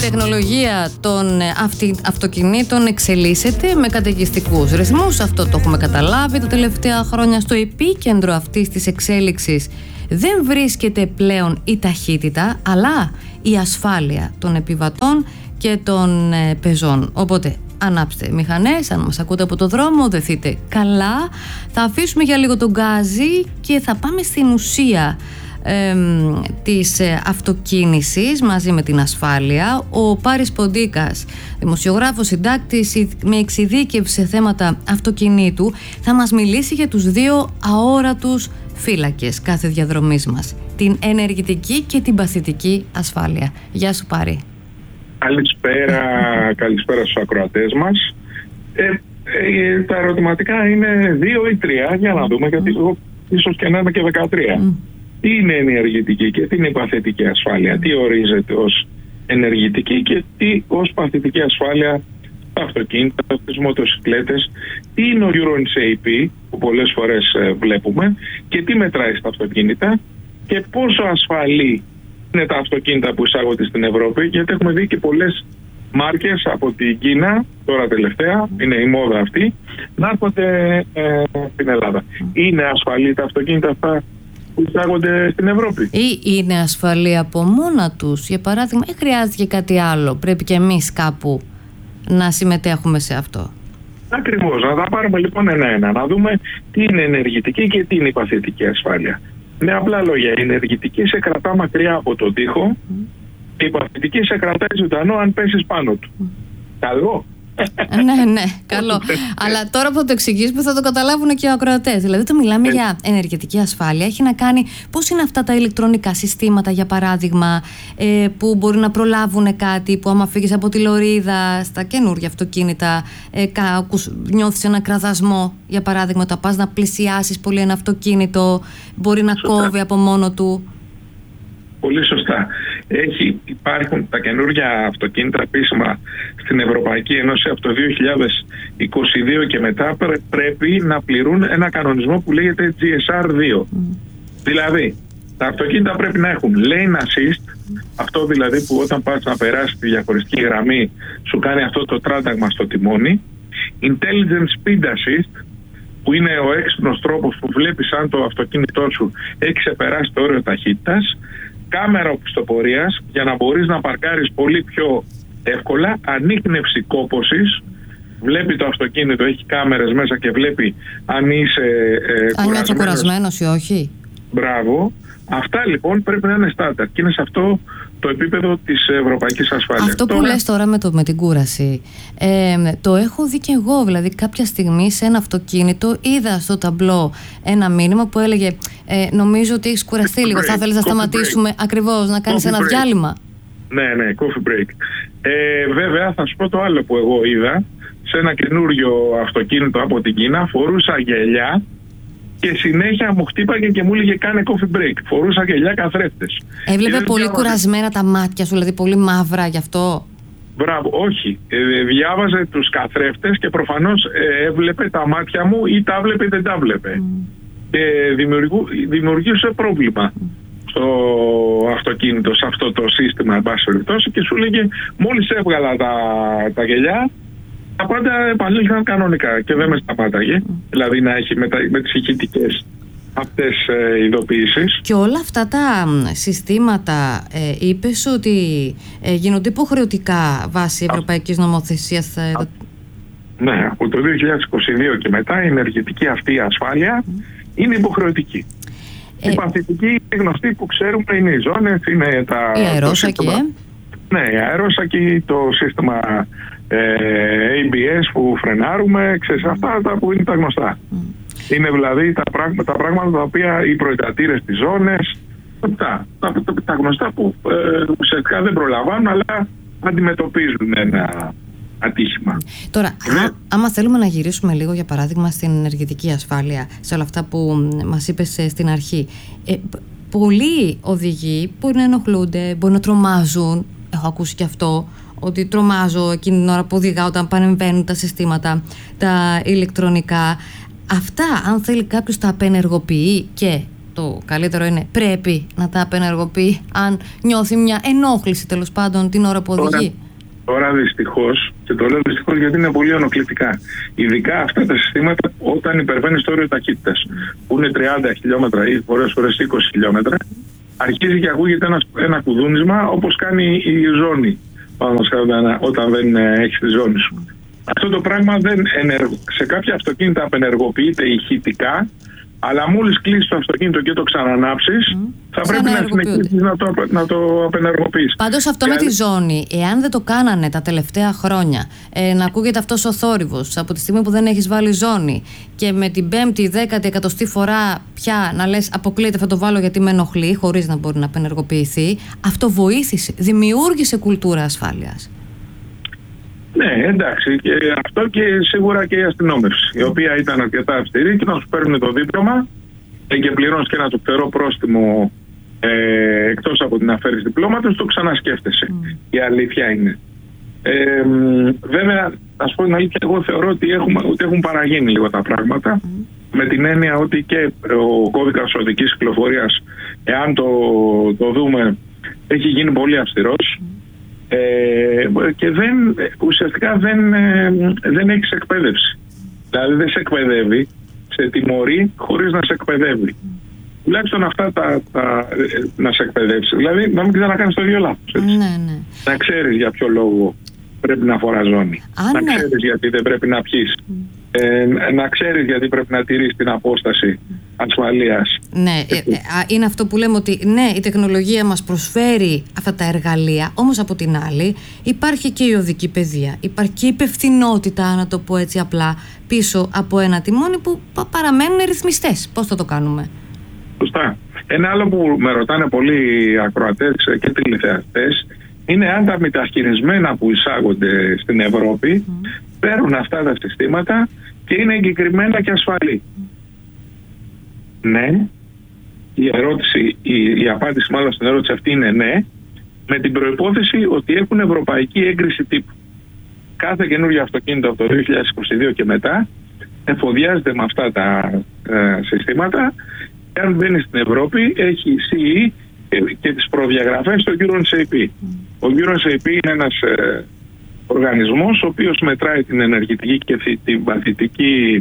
τεχνολογία των αυτοκινήτων εξελίσσεται με καταιγιστικούς ρυθμούς. Αυτό το έχουμε καταλάβει τα τελευταία χρόνια. Στο επίκεντρο αυτής της εξέλιξης δεν βρίσκεται πλέον η ταχύτητα, αλλά η ασφάλεια των επιβατών και των πεζών. Οπότε ανάψτε μηχανές, αν μας ακούτε από το δρόμο, δεθείτε καλά. Θα αφήσουμε για λίγο τον γκάζι και θα πάμε στην ουσία της αυτοκίνησης μαζί με την ασφάλεια. Ο Πάρης Ποντίκας, δημοσιογράφος, συντάκτης με εξειδίκευση σε θέματα αυτοκινήτου, θα μας μιλήσει για τους δύο αόρατους φύλακες κάθε διαδρομής μας, την ενεργητική και την παθητική ασφάλεια. Γεια σου Πάρη. Καλησπέρα στους ακροατές μας. Τα ερωτηματικά είναι 2 ή 3, για να δούμε, γιατί ίσως και να είναι και 13. Τι είναι ενεργητική και τι είναι η παθητική ασφάλεια, τι ορίζεται ως ενεργητική και τι ως παθητική ασφάλεια στα αυτοκίνητα, στις μοτοσυκλέτες, τι είναι ο Euro NCAP που πολλές φορές βλέπουμε και τι μετράει στα αυτοκίνητα και πόσο ασφαλή είναι τα αυτοκίνητα που εισάγονται στην Ευρώπη, γιατί έχουμε δει και πολλές μάρκες από την Κίνα, τώρα τελευταία, είναι η μόδα αυτή, να έρχονται στην Ελλάδα. Είναι ασφαλή τα αυτοκίνητα αυτά που εισάγονται στην Ευρώπη? Ή είναι ασφαλή από μόνα τους, για παράδειγμα, ή χρειάζεται κάτι άλλο? Πρέπει και εμείς κάπου να συμμετέχουμε σε αυτό. Ακριβώς, να τα πάρουμε λοιπόν ένα-ένα, να δούμε τι είναι ενεργητική και τι είναι η παθητική ασφάλεια. Με απλά λόγια, η ενεργητική σε κρατά μακριά από τον τοίχο και η παθητική σε κρατάει ζωντανό αν πέσεις πάνω του. Καλό. Ναι, καλό. Αλλά τώρα που θα το εξηγήσουμε θα το καταλάβουν και οι ακροατές. Δηλαδή, όταν μιλάμε για ενεργετική ασφάλεια, έχει να κάνει πώς είναι αυτά τα ηλεκτρονικά συστήματα, για παράδειγμα, που μπορεί να προλάβουν κάτι, που άμα φύγεις από τη λωρίδα στα καινούργια αυτοκίνητα, νιώθεις ένα κραδασμό, για παράδειγμα, όταν πας να πλησιάσεις πολύ ένα αυτοκίνητο, μπορεί να κόβει από μόνο του. Πολύ σωστά. Υπάρχουν τα καινούργια αυτοκίνητα επίσημα στην Ευρωπαϊκή Ένωση από το 2022 και μετά πρέπει να πληρούν ένα κανονισμό που λέγεται GSR2. Δηλαδή, τα αυτοκίνητα πρέπει να έχουν lane assist, αυτό δηλαδή που όταν πας να περάσει τη διαχωριστική γραμμή σου κάνει αυτό το τράταγμα στο τιμόνι, intelligent speed assist, που είναι ο έξυπνος τρόπος που βλέπεις αν το αυτοκίνητό σου έχει ξεπεράσει το όριο ταχύτητας, κάμερα οπισθοπορίας για να μπορείς να παρκάρεις πολύ πιο εύκολα, ανίκνευση κόπωσης, βλέπει το αυτοκίνητο, έχει κάμερες μέσα και βλέπει αν είσαι κουρασμένος ή όχι. Μπράβο. Αυτά λοιπόν πρέπει να είναι στάνταρ και είναι σε αυτό το επίπεδο της ευρωπαϊκής ασφάλειας. Αυτό που λες τώρα με την κούραση, το έχω δει και εγώ. Δηλαδή, κάποια στιγμή σε ένα αυτοκίνητο είδα στο ταμπλό ένα μήνυμα που έλεγε νομίζω ότι έχεις κουραστεί λίγο. Θα ήθελες να σταματήσουμε ακριβώς, να κάνεις ένα διάλειμμα? Ναι, coffee break. Βέβαια, θα σου πω το άλλο που εγώ είδα. Σε ένα καινούριο αυτοκίνητο από την Κίνα φορούσα γυαλιά και συνέχεια μου χτύπαγε και μου έλεγε κάνε coffee break. Φορούσα γυαλιά καθρέφτες. Έβλεπε πολύ κουρασμένα τα μάτια σου, δηλαδή πολύ μαύρα γι' αυτό? Μπράβο, όχι. Διάβαζε τους καθρέφτες και προφανώς έβλεπε τα μάτια μου ή τα βλέπε ή δεν τα βλέπε. Και δημιουργούσε πρόβλημα στο αυτοκίνητο, σε αυτό το σύστημα, εν πάση περιπτώσει, και σου λέγε μόλις έβγαλα τα γυαλιά, τα πάντα επανήλθαν κανονικά και δεν με σταμάταγε. Δηλαδή να έχει με τις ηχητικές αυτές ειδοποιήσεις. Και όλα αυτά τα συστήματα είπες ότι γίνονται υποχρεωτικά βάσει ευρωπαϊκής νομοθεσίας? Ναι, από το 2022 και μετά η ενεργητική αυτή ασφάλεια είναι υποχρεωτική. Η παθητική είναι γνωστή που ξέρουμε, είναι οι ζώνες, είναι οι αερόσακοι. Ναι, οι αερόσακοι, το σύστημα ABS που φρενάρουμε, ξέρεις, αυτά τα που είναι τα γνωστά. Είναι δηλαδή τα πράγματα τα οποία οι προϊστατήρες στις ζώνες, τα γνωστά που ουσιαστικά δεν προλαμβάνουν αλλά αντιμετωπίζουν ένα ατύχημα. Τώρα, άμα θέλουμε να γυρίσουμε λίγο για παράδειγμα στην ενεργητική ασφάλεια, σε όλα αυτά που μας είπες στην αρχή, πολλοί οδηγοί μπορεί να ενοχλούνται, μπορεί να τρομάζουν. Έχω ακούσει και αυτό, ότι τρομάζω εκείνη την ώρα που οδηγάω όταν παρεμβαίνουν τα συστήματα, τα ηλεκτρονικά. Αυτά, αν θέλει κάποιος, τα απενεργοποιεί και το καλύτερο είναι πρέπει να τα απενεργοποιεί αν νιώθει μια ενόχληση τέλος πάντων την ώρα που οδηγεί? Τώρα δυστυχώς, και το λέω δυστυχώς γιατί είναι πολύ ενοχλητικά, ειδικά αυτά τα συστήματα όταν υπερβαίνει το όριο ταχύτητας, που είναι 30 χιλιόμετρα ή φορές 20 χιλιόμετρα, αρχίζει και ακούγεται ένα κουδούνισμα όπως κάνει η ζώνη, όταν δεν έχει τη ζώνη σου. Αυτό το πράγμα σε κάποια αυτοκίνητα απενεργοποιείται ηχητικά, αλλά μόλις κλείσεις το αυτοκίνητο και το ξανανάψεις, θα πρέπει να συνεχίσεις να το απενεργοποιείς. Πάντως αυτό με τη ζώνη, εάν δεν το κάνανε τα τελευταία χρόνια, να ακούγεται αυτός ο θόρυβος από τη στιγμή που δεν έχεις βάλει ζώνη και με την 5η, 10η, 100η φορά πια να λες αποκλείεται, θα το βάλω γιατί με ενοχλεί, χωρίς να μπορεί να απενεργοποιηθεί, αυτό βοήθησε, δημιούργησε κουλτούρα ασφάλειας. Ναι, εντάξει, και αυτό και σίγουρα και η αστυνόμευση, η οποία ήταν αρκετά αυστηρή και να σου παίρνουν το δίπλωμα και πληρώνεις και ένα του φτερό πρόστιμο εκτός από την αφαίρεση διπλώματος, το ξανασκέφτεσαι. Η αλήθεια είναι. Βέβαια, ας πω την αλήθεια, εγώ θεωρώ ότι έχουν παραγίνει λίγο τα πράγματα, με την έννοια ότι και ο κώδικας οδικής κυκλοφορίας, εάν το δούμε, έχει γίνει πολύ αυστηρός. Και ουσιαστικά δεν έχεις εκπαίδευση. Δηλαδή δεν σε εκπαιδεύει, σε τιμωρεί χωρίς να σε εκπαιδεύει. Τουλάχιστον αυτά να σε εκπαιδεύσει. Δηλαδή να μην ξανακάνεις το ίδιο λάθος. Ναι. Να ξέρεις για ποιο λόγο πρέπει να φοράς ζώνη. Να ξέρεις γιατί δεν πρέπει να πιείς. Να ξέρεις γιατί πρέπει να τηρείς την απόσταση ασφαλείας. Ναι, είναι αυτό που λέμε ότι ναι, η τεχνολογία μας προσφέρει αυτά τα εργαλεία, όμως από την άλλη υπάρχει και η οδική παιδεία, υπάρχει και η υπευθυνότητα, να το πω έτσι απλά, πίσω από ένα τιμόνι που παραμένουν ρυθμιστές. Πώς θα το κάνουμε? Σωστά. Ένα άλλο που με ρωτάνε πολλοί ακροατές και τηλεθεατές είναι αν τα μεταχειρισμένα που εισάγονται στην Ευρώπη παίρνουν αυτά τα συστήματα και είναι εγκεκριμένα και ασφαλή. Ναι. Η απάντηση μάλλον στην ερώτηση αυτή είναι ναι, με την προϋπόθεση ότι έχουν ευρωπαϊκή έγκριση τύπου. Κάθε καινούργιο αυτοκίνητο από το 2022 και μετά εφοδιάζεται με αυτά τα συστήματα και αν μπαίνει στην Ευρώπη έχει CE και τις προδιαγραφές στο Euro NCAP. Ο Euro NCAP είναι ένας οργανισμός ο οποίος μετράει την ενεργητική και την παθητική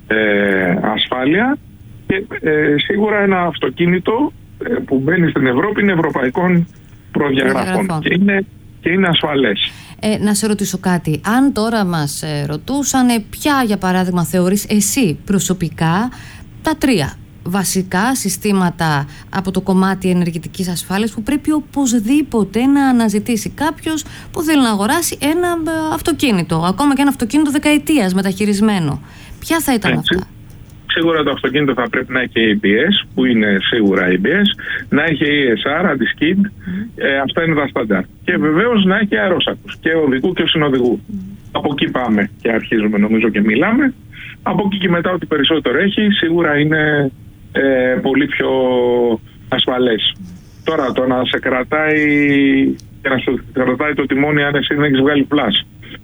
ασφάλεια και σίγουρα ένα αυτοκίνητο που μπαίνει στην Ευρώπη είναι ευρωπαϊκών προδιαγραφών και είναι ασφαλές. Να σε ρωτήσω κάτι. Αν τώρα μας ρωτούσαν ποια για παράδειγμα θεωρείς εσύ προσωπικά τα τρία βασικά συστήματα από το κομμάτι ενεργητικής ασφάλειας που πρέπει οπωσδήποτε να αναζητήσει κάποιος που θέλει να αγοράσει ένα αυτοκίνητο, ακόμα και ένα αυτοκίνητο δεκαετίας μεταχειρισμένο? Ποια θα ήταν αυτά? Σίγουρα το αυτοκίνητο θα πρέπει να έχει ABS, που είναι σίγουρα ABS, να έχει ESR, anti-skid, αυτά είναι τα στάνταρ. Και βεβαίως να έχει αερόσακους, και οδηγού και συνοδηγού. Από εκεί πάμε και αρχίζουμε νομίζω και μιλάμε. Από εκεί και μετά ό,τι περισσότερο έχει, σίγουρα είναι πολύ πιο ασφαλές. Τώρα το να σε κρατάει και να σε κρατάει το τιμόνι αν εσύ δεν έχεις βγάλει πλάς,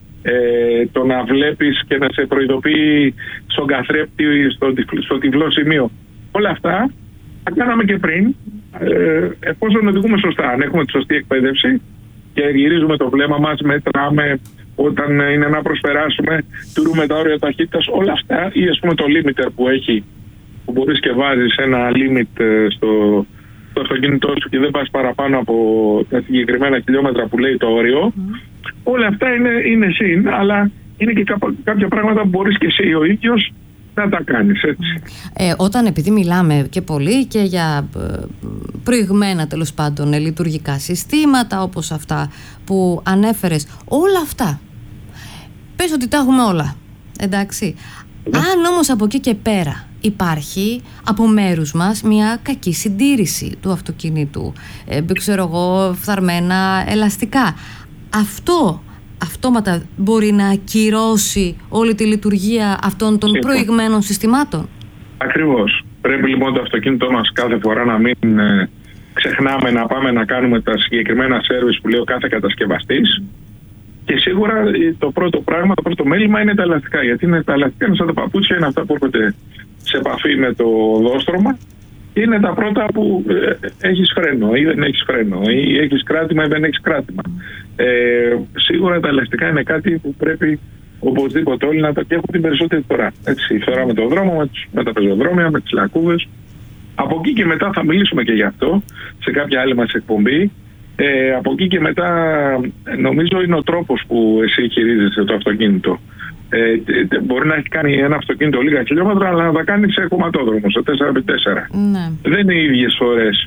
το να βλέπεις και να σε προειδοποιεί στον καθρέπτη στο τυφλό σημείο, όλα αυτά τα κάναμε και πριν, εφόσον οδηγούμε σωστά. Αν έχουμε τη σωστή εκπαίδευση και γυρίζουμε το βλέμμα μας, μετράμε όταν είναι να προσπεράσουμε, τηρούμε τα όρια ταχύτητας, όλα αυτά, ή ας πούμε το limiter που έχει, που μπορείς και βάζεις ένα limit στο αυτοκίνητό σου και δεν πας παραπάνω από τα συγκεκριμένα χιλιόμετρα που λέει το όριο, όλα αυτά είναι συν, αλλά είναι και κάποια πράγματα που μπορείς και εσύ ο ίδιος να τα κάνεις, έτσι. Όταν, επειδή μιλάμε και πολύ και για προηγμένα τέλος πάντων λειτουργικά συστήματα όπως αυτά που ανέφερες, όλα αυτά πες ότι τα έχουμε όλα, εντάξει. Αν όμως από εκεί και πέρα υπάρχει από μέρους μας μια κακή συντήρηση του αυτοκινήτου, ξέρω εγώ, φθαρμένα ελαστικά, αυτό αυτόματα μπορεί να ακυρώσει όλη τη λειτουργία αυτών των προηγμένων συστημάτων? Ακριβώς. Πρέπει λοιπόν το αυτοκίνητό μας κάθε φορά να μην ξεχνάμε να πάμε να κάνουμε τα συγκεκριμένα σέρβις που λέει ο κάθε κατασκευαστής. Και σίγουρα το πρώτο πράγμα, το πρώτο μέλημα είναι τα ελαστικά. Γιατί είναι τα ελαστικά, είναι σαν τα παπούτσια, είναι αυτά που έρχονται σε επαφή με το δόστρωμα είναι τα πρώτα που έχεις φρένο ή δεν έχεις φρένο, ή έχεις κράτημα ή δεν έχεις κράτημα. Σίγουρα τα ελαστικά είναι κάτι που πρέπει οπωσδήποτε όλοι να τα έχουν την περισσότερη φορά. Έτσι, η φορά με το δρόμο, με τα πεζοδρόμια, με τις λακκούβες. Από εκεί και μετά θα μιλήσουμε και γι' αυτό σε κάποια άλλη μας εκπομπή. Από εκεί και μετά νομίζω είναι ο τρόπος που εσύ χειρίζεσαι το αυτοκίνητο. Μπορεί να έχει κάνει ένα αυτοκίνητο λίγα χιλιόμετρα, αλλά να τα κάνει σε κομματόδρομο, σε 4x4. Ναι. Δεν είναι οι ίδιες φορές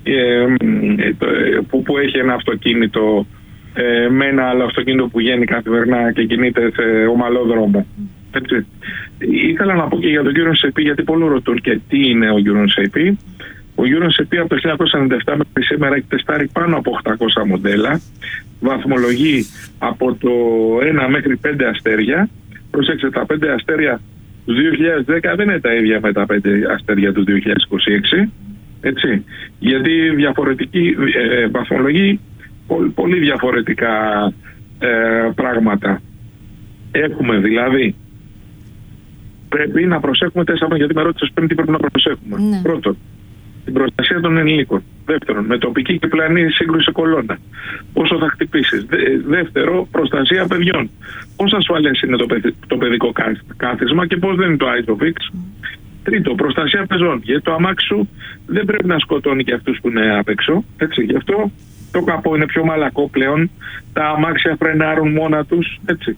που έχει ένα αυτοκίνητο με ένα άλλο αυτοκίνητο που βγαίνει καθημερινά και κινείται σε ομαλό δρόμο. Έτσι. Ήθελα να πω και για τον Euro NCAP, γιατί πολλοί ρωτούν και τι είναι ο Euro NCAP. Ο Euro NCAP από το 1997 μέχρι σήμερα έχει τεστάρει πάνω από 800 μοντέλα. Βαθμολογεί από το 1 μέχρι 5 αστέρια. Πρόσεξε, τα 5 αστέρια του 2010 δεν είναι τα ίδια με τα 5 αστέρια του 2026. Έτσι. Γιατί διαφορετική βαθμολογεί πολύ διαφορετικά πράγματα. Έχουμε δηλαδή, πρέπει να προσέχουμε 4, γιατί με ρώτησες πριν τι πρέπει να προσέχουμε. Ναι. Πρώτον, την προστασία των ενηλίκων. Δεύτερον, με τοπική και πλανή σύγκρουση κολόνα. Πόσο θα χτυπήσεις. Δεύτερο, προστασία παιδιών. Πόσο ασφαλές είναι το παιδικό κάθισμα και πώς δεν είναι το Isofix. Τρίτο, προστασία πεζών. Γιατί το αμάξι σου δεν πρέπει να σκοτώνει και αυτούς που είναι απ' έξω. Έτσι, γι' αυτό το καπό είναι πιο μαλακό πλέον. Τα αμάξια φρενάρουν μόνα τους. Έτσι.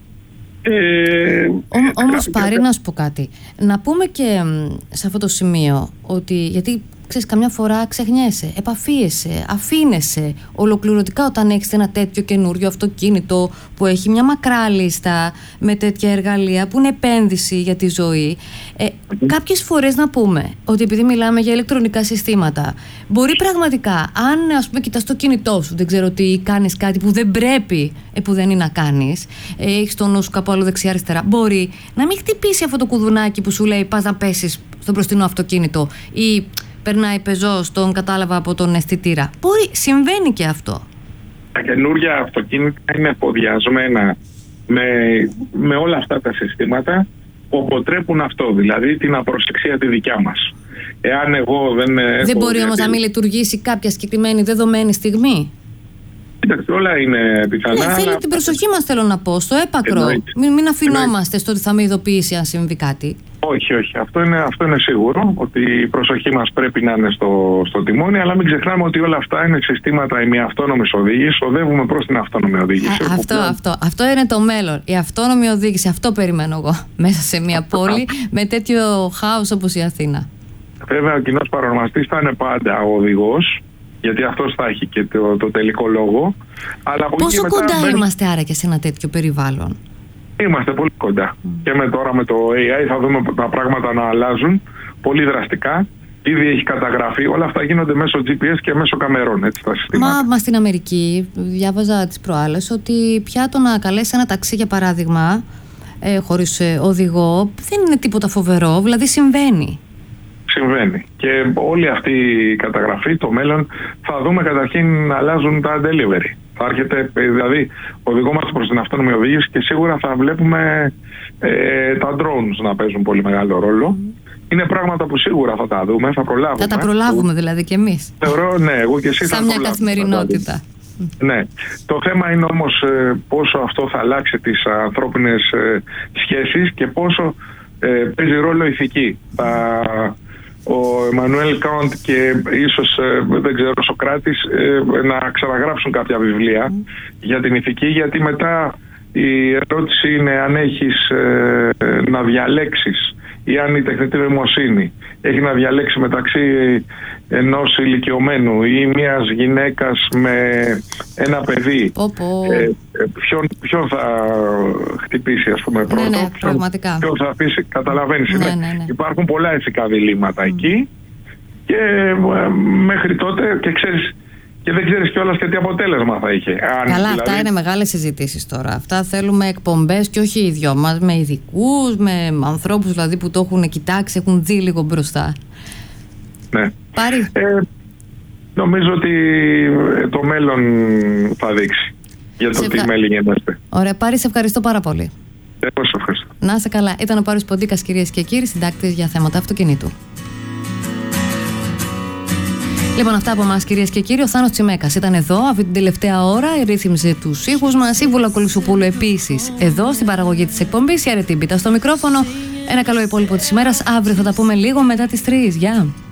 Όμως Πάρη, να σου πω κάτι. Να πούμε και σε αυτό το σημείο ότι, γιατί ξέρεις, καμιά φορά ξεχνιέσαι, επαφίεσαι, αφήνεσαι ολοκληρωτικά όταν έχεις ένα τέτοιο καινούριο αυτοκίνητο που έχει μια μακρά λίστα με τέτοια εργαλεία που είναι επένδυση για τη ζωή. Κάποιες φορές να πούμε ότι επειδή μιλάμε για ηλεκτρονικά συστήματα, μπορεί πραγματικά, αν ας πούμε κοιτάς το κινητό σου, δεν ξέρω τι, κάνεις κάτι που δεν πρέπει, που δεν είναι να κάνεις, έχεις το νου σου κάπου άλλο δεξιά-αριστερά, μπορεί να μην χτυπήσει αυτό το κουδουνάκι που σου λέει πας να πέσεις στο μπροστινό αυτοκίνητο ή περνάει πεζός, τον κατάλαβα από τον αισθητήρα. Μπορεί, συμβαίνει και αυτό. Τα καινούργια αυτοκίνητα είναι εφοδιασμένα με όλα αυτά τα συστήματα που αποτρέπουν αυτό, δηλαδή την απροσεξία τη δικιά μας. Εάν εγώ δεν μπορεί όμως να μην λειτουργήσει κάποια συγκεκριμένη δεδομένη στιγμή. Κοίταξε, όλα είναι πιθανά. Ναι, θέλει την προσοχή μας, θέλω να πω, στο έπακρο. Μην αφινόμαστε στο ότι θα με ειδοποιήσει αν συμβεί κάτι. Όχι. Αυτό είναι σίγουρο, ότι η προσοχή μας πρέπει να είναι στο τιμόνι, αλλά μην ξεχνάμε ότι όλα αυτά είναι συστήματα ημιαυτόνομης οδήγησης. Οδεύουμε προς την αυτόνομη οδήγηση. Αυτό είναι το μέλλον. Η αυτόνομη οδήγηση. Αυτό περιμένω εγώ μέσα σε μια πόλη με τέτοιο χάος όπως η Αθήνα. Βέβαια, ο κοινός παρονομαστής θα είναι πάντα ο οδηγός, γιατί αυτός θα έχει και το τελικό λόγο. Αλλά πόσο κοντά είμαστε άρα και σε ένα τέτοιο περιβάλλον? Είμαστε πολύ κοντά. Και τώρα με το AI θα δούμε τα πράγματα να αλλάζουν πολύ δραστικά. Ήδη έχει καταγραφεί. Όλα αυτά γίνονται μέσω GPS και μέσω καμερών. Έτσι, τα συστήματα. Μα στην Αμερική, διάβαζα τις προάλλες ότι πια το να καλέσει ένα ταξί, για παράδειγμα, χωρίς οδηγό, δεν είναι τίποτα φοβερό. Δηλαδή συμβαίνει. Συμβαίνει. Και όλη αυτή η καταγραφή, το μέλλον, θα δούμε καταρχήν να αλλάζουν τα delivery. Θα έρχεται, δηλαδή, οδηγόμαστε προς την αυτόνομη οδήγηση και σίγουρα θα βλέπουμε τα drones να παίζουν πολύ μεγάλο ρόλο. Είναι πράγματα που σίγουρα θα τα δούμε, θα προλάβουμε. Θα τα προλάβουμε δηλαδή κι εμείς. Θεωρώ, ναι, εγώ και εσύ σαν μια καθημερινότητα. Ναι. Το θέμα είναι όμως πόσο αυτό θα αλλάξει τις ανθρώπινες σχέσεις και πόσο παίζει ρόλο ηθική. Ο Εμμανουέλ Καντ και ίσως, δεν ξέρω, ο Σοκράτης να ξαναγράψουν κάποια βιβλία για την ηθική, γιατί μετά η ερώτηση είναι αν έχεις να διαλέξεις ή αν η τεχνητή νοημοσύνη έχει να διαλέξει μεταξύ ενός ηλικιωμένου ή μιας γυναίκας με ένα παιδί. Ποιον θα χτυπήσει, ας πούμε, πρώτο, ποιον θα αφήσει, καταλαβαίνεις. Ναι. Υπάρχουν πολλά ηθικά διλήμματα εκεί και μέχρι τότε και δεν ξέρεις κιόλας και τι αποτέλεσμα θα είχε. Καλά, δηλαδή... αυτά είναι μεγάλες συζητήσεις τώρα. Αυτά θέλουμε εκπομπές και όχι οι δυο μας, με ειδικούς, με ανθρώπους δηλαδή που το έχουν κοιτάξει, έχουν δει λίγο μπροστά. Ναι. Πάρη. Νομίζω ότι το μέλλον θα δείξει για το τι μέλη είμαστε. Ωραία, Πάρη, σε ευχαριστώ πάρα πολύ. Εγώ σε ευχαριστώ. Να είσαι καλά. Ήταν ο Πάρης Ποντίκας, κυρίες και κύριοι, συντάκτης για θέματα αυτοκινήτου. Λοιπόν, αυτά από εμάς, κυρίες και κύριοι. Ο Θάνος Τσιμέκας ήταν εδώ αυτή την τελευταία ώρα, ρύθμιζε τους ήχους μας. Η Βούλα Κολυσοπούλου επίσης εδώ στην παραγωγή της εκπομπής. Η Αρετή Μπίτα στο μικρόφωνο. Ένα καλό υπόλοιπο της ημέρας. Αύριο θα τα πούμε λίγο μετά τις 3. Γεια!